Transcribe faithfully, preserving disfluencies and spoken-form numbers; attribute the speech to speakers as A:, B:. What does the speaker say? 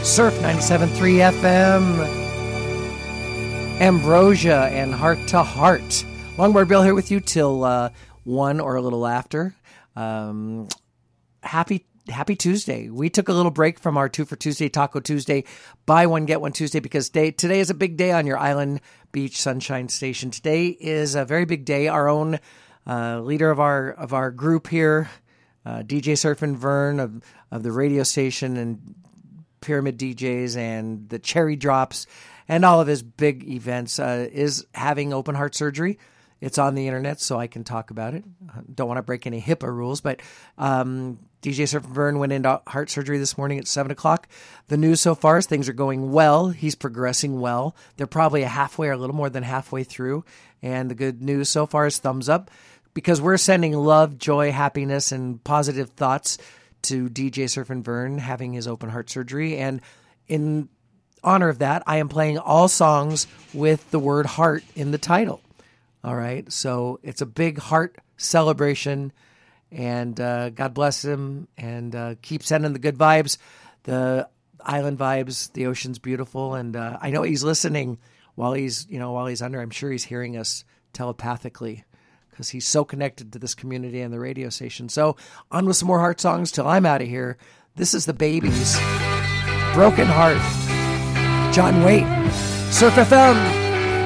A: Surf ninety-seven point three F M. Ambrosia and Heart to Heart. Longboard Bill here with you till uh, one or a little after. Um, happy Happy Tuesday. We took a little break from our Two for Tuesday, Taco Tuesday, Buy One, Get One Tuesday, because day, today is a big day on your Island Beach Sunshine Station. Today is a very big day. Our own uh, leader of our of our group here, uh, D J Surfin' Vern of, of the radio station and Pyramid D Js and the Cherry Drops and all of his big events, uh, is having open heart surgery. It's on the internet, so I can talk about it. Don't want to break any HIPAA rules, but um, D J Surfin' Vern went into heart surgery this morning at seven o'clock. The news so far is things are going well. He's progressing well. They're probably a halfway or a little more than halfway through. And the good news so far is thumbs up, because we're sending love, joy, happiness, and positive thoughts to D J Surfin' Vern having his open heart surgery. And in honor of that, I am playing all songs with the word heart in the title. All right. So it's a big heart celebration, and uh, God bless him, and uh, keep sending the good vibes, the island vibes. The ocean's beautiful. And uh, I know he's listening while he's, you know, while he's under. I'm sure he's hearing us telepathically, because he's so connected to this community and the radio station. So on with some more heart songs till I'm out of here. This is the Babies, Broken Heart. John Waite, Surf F M.